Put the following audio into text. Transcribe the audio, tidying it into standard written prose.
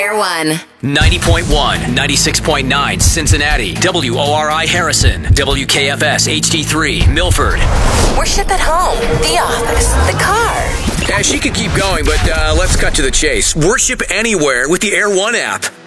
Air One. 90.1, 96.9 Cincinnati, WORI Harrison, WKFS HD3 Milford. Worship at home, the office, the car. Yeah, she could keep going, but let's cut to the chase. Worship anywhere with the Air One app.